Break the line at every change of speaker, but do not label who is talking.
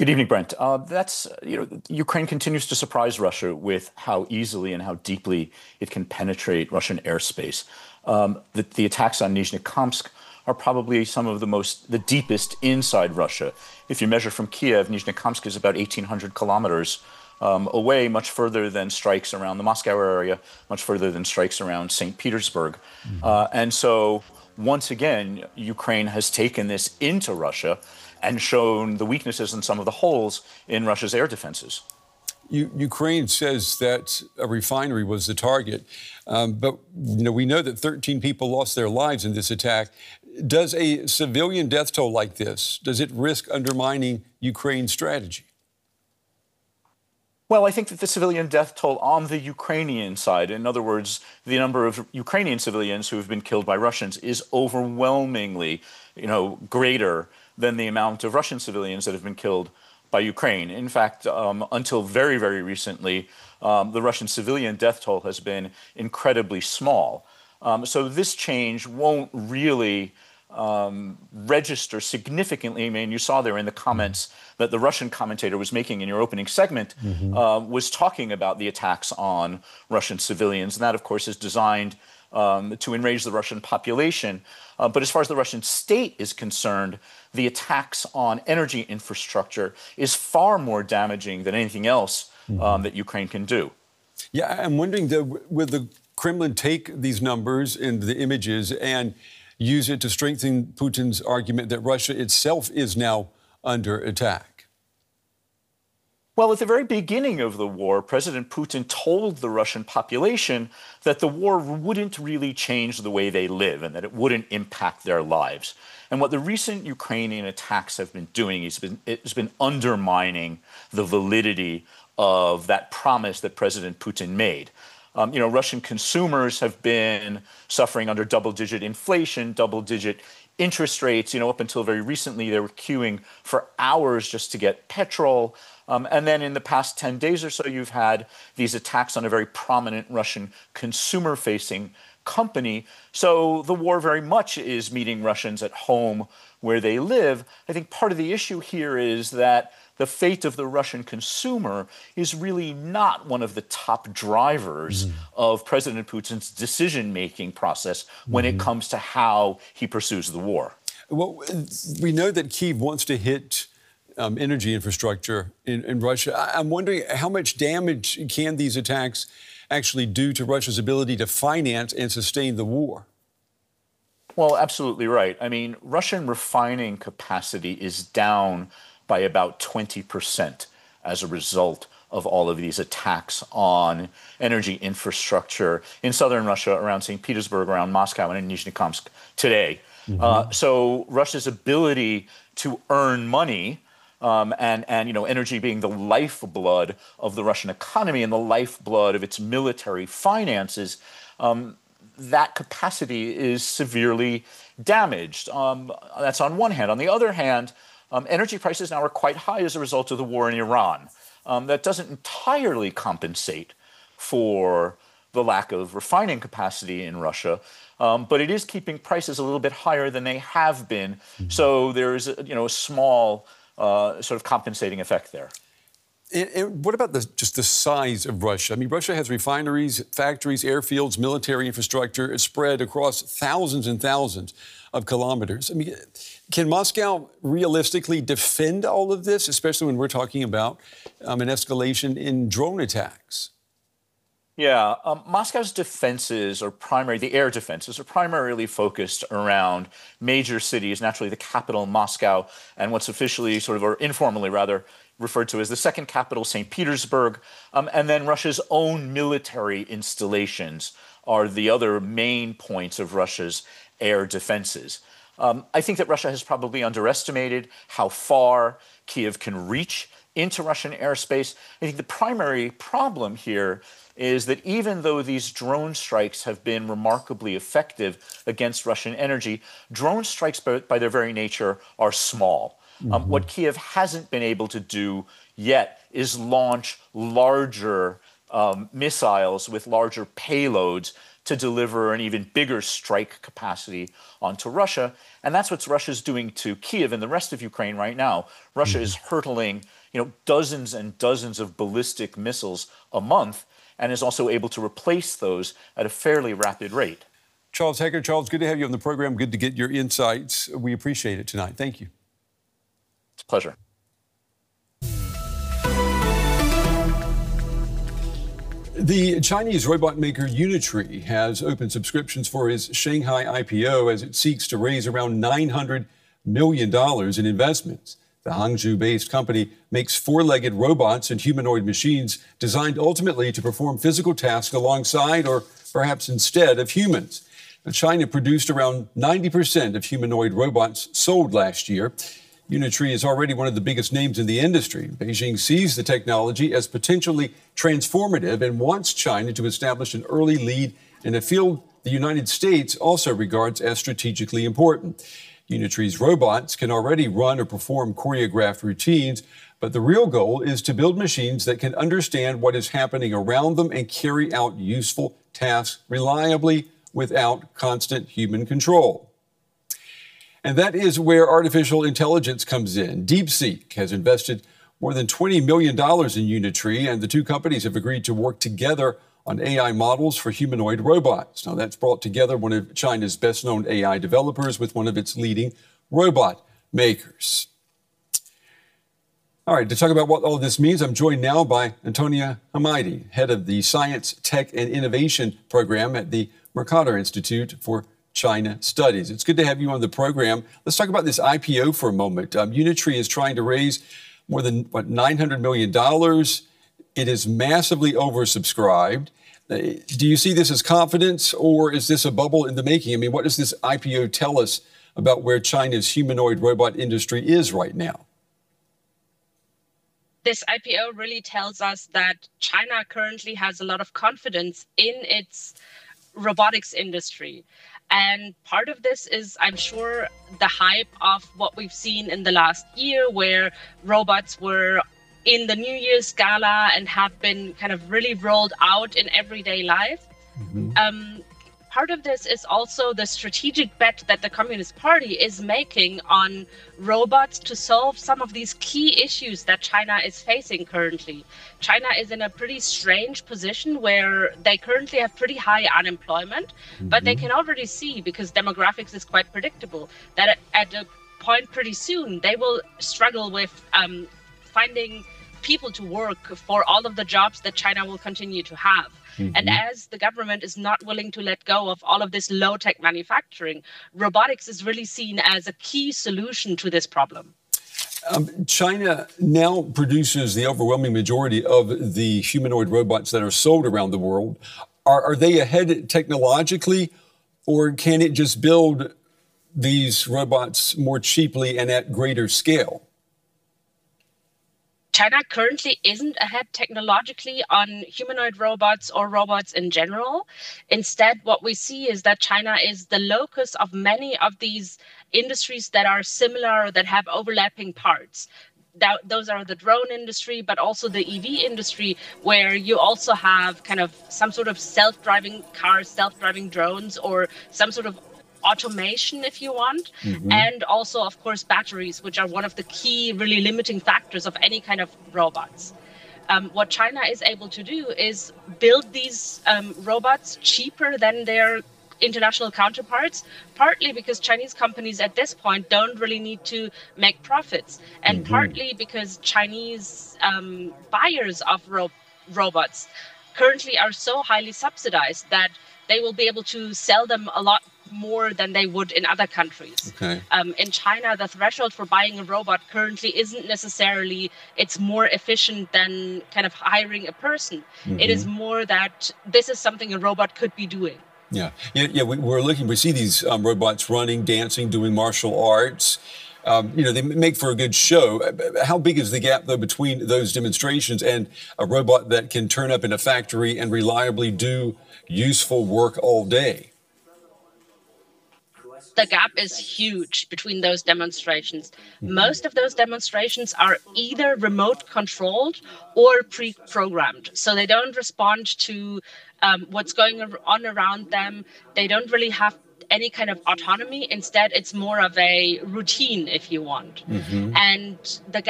Good evening, Brent. Ukraine continues to surprise Russia with how easily and how deeply it can penetrate Russian airspace. The attacks on Nizhnekamsk are probably some of the deepest inside Russia. If you measure from Kiev, Nizhnekamsk is about 1,800 kilometers away, much further than strikes around the Moscow area, much further than strikes around St. Petersburg. And so, once again, Ukraine has taken this into Russia and shown the weaknesses and some of the holes in Russia's air defenses.
Ukraine says that a refinery was the target, but we know that 13 people lost their lives in this attack. Does a civilian death toll like this, does it risk undermining Ukraine's strategy?
Well, I think that the civilian death toll on the Ukrainian side, in other words, the number of Ukrainian civilians who have been killed by Russians, is overwhelmingly, greater than the amount of Russian civilians that have been killed by Ukraine. In fact, until very, very recently, the Russian civilian death toll has been incredibly small. So this change won't really register significantly. I mean, you saw there in the comments that the Russian commentator was making in your opening segment, was talking about the attacks on Russian civilians. And that, of course, is designed to enrage the Russian population. But as far as the Russian state is concerned, the attacks on energy infrastructure is far more damaging than anything else that Ukraine can do.
Yeah, I'm wondering, will the Kremlin take these numbers and the images and use it to strengthen Putin's argument that Russia itself is now under attack?
Well, at the very beginning of the war, President Putin told the Russian population that the war wouldn't really change the way they live and that it wouldn't impact their lives. And what the recent Ukrainian attacks have been doing is it's been undermining the validity of that promise that President Putin made. Russian consumers have been suffering under double-digit inflation, double-digit interest rates. Up until very recently, they were queuing for hours just to get petrol. And then in the past 10 days or so, you've had these attacks on a very prominent Russian consumer-facing company. So the war very much is meeting Russians at home where they live. I think part of the issue here is that the fate of the Russian consumer is really not one of the top drivers of President Putin's decision-making process when it comes to how he pursues the war.
Well, we know that Kyiv wants to hit energy infrastructure in Russia. I'm wondering how much damage can these attacks actually do to Russia's ability to finance and sustain the war?
Well, absolutely right. I mean, Russian refining capacity is down by about 20% as a result of all of these attacks on energy infrastructure in southern Russia, around St. Petersburg, around Moscow, and in Nizhnekamsk today. So Russia's ability to earn money, and energy being the lifeblood of the Russian economy and the lifeblood of its military finances, that capacity is severely damaged. That's on one hand. On the other hand, energy prices now are quite high as a result of the war in Iran. That doesn't entirely compensate for the lack of refining capacity in Russia, but it is keeping prices a little bit higher than they have been. So there is a small sort of compensating effect there.
And what about just the size of Russia? I mean, Russia has refineries, factories, airfields, military infrastructure spread across thousands and thousands of kilometers. I mean, can Moscow realistically defend all of this, especially when we're talking about an escalation in drone attacks?
Yeah, Moscow's defenses are the air defenses are primarily focused around major cities, naturally the capital, Moscow, and what's officially or informally rather, referred to as the second capital, St. Petersburg. And then Russia's own military installations are the other main points of Russia's air defenses. I think that Russia has probably underestimated how far Kyiv can reach into Russian airspace. I think the primary problem here is that even though these drone strikes have been remarkably effective against Russian energy, drone strikes by their very nature are small. What Kyiv hasn't been able to do yet is launch larger missiles with larger payloads to deliver an even bigger strike capacity onto Russia. And that's what Russia's doing to Kyiv and the rest of Ukraine right now. Russia is hurtling, dozens and dozens of ballistic missiles a month, and is also able to replace those at a fairly rapid rate.
Charles Hecker. Charles, good to have you on the program. Good to get your insights. We appreciate it tonight. Thank you.
It's a pleasure.
The Chinese robot maker Unitree has opened subscriptions for its Shanghai IPO as it seeks to raise around $900 million in investments. The Hangzhou-based company makes four-legged robots and humanoid machines designed ultimately to perform physical tasks alongside or perhaps instead of humans. Now, China produced around 90% of humanoid robots sold last year. Unitree is already one of the biggest names in the industry. Beijing sees the technology as potentially transformative and wants China to establish an early lead in a field the United States also regards as strategically important. Unitree's robots can already run or perform choreographed routines, but the real goal is to build machines that can understand what is happening around them and carry out useful tasks reliably without constant human control. And that is where artificial intelligence comes in. DeepSeek has invested more than $20 million in Unitree, and the two companies have agreed to work together on AI models for humanoid robots. Now, that's brought together one of China's best-known AI developers with one of its leading robot makers. All right, to talk about what all of this means, I'm joined now by Antonia Hamidi, head of the Science, Tech, and Innovation program at the Mercator Institute for China Studies. It's good to have you on the program. Let's talk about this IPO for a moment. Unitree is trying to raise more than, $900 million. It is massively oversubscribed. Do you see this as confidence, or is this a bubble in the making? I mean, what does this IPO tell us about where China's humanoid robot industry is right now?
This IPO really tells us that China currently has a lot of confidence in its robotics industry. And part of this is, I'm sure, the hype of what we've seen in the last year, where robots were in the New Year's gala and have been kind of really rolled out in everyday life. Part of this is also the strategic bet that the Communist Party is making on robots to solve some of these key issues that China is facing currently. China is in a pretty strange position where they currently have pretty high unemployment, but they can already see, because demographics is quite predictable, that at a point pretty soon they will struggle with finding people to work for all of the jobs that China will continue to have. And as the government is not willing to let go of all of this low-tech manufacturing, robotics is really seen as a key solution to this problem.
China now produces the overwhelming majority of the humanoid robots that are sold around the world. Are they ahead technologically, or can it just build these robots more cheaply and at greater scale?
China currently isn't ahead technologically on humanoid robots or robots in general. Instead, what we see is that China is the locus of many of these industries that are similar or that have overlapping parts. Those are the drone industry, but also the EV industry, where you also have kind of some sort of self-driving cars, self-driving drones, or some sort of automation, if you want, and also, of course, batteries, which are one of the key really limiting factors of any kind of robots. What China is able to do is build these robots cheaper than their international counterparts, partly because Chinese companies at this point don't really need to make profits, and partly because Chinese buyers of robots currently are so highly subsidized that they will be able to sell them a lot more than they would in other countries. In China, the threshold for buying a robot currently isn't necessarily it's more efficient than kind of hiring a person. It is more that this is something a robot could be doing.
We see these robots running, dancing, doing martial arts. They make for a good show. How big is the gap, though, between those demonstrations and a robot that can turn up in a factory and reliably do useful work all day?
the gap is huge between those demonstrations. Most of those demonstrations are either remote controlled or pre-programmed. So they don't respond to what's going on around them. They don't really have any kind of autonomy. Instead, it's more of a routine, if you want. And the